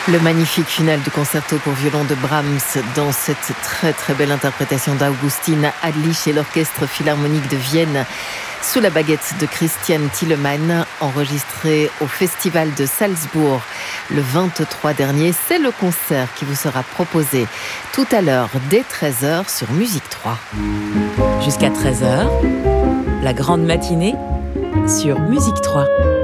Le magnifique finale du concerto pour violon de Brahms dans cette très très belle interprétation d'Augustin Adlich et l'Orchestre Philharmonique de Vienne sous la baguette de Christian Thielemann, enregistré au Festival de Salzbourg le 23 dernier. C'est le concert qui vous sera proposé tout à l'heure dès 13h sur Musique 3. Jusqu'à 13h, la grande matinée sur Musique 3.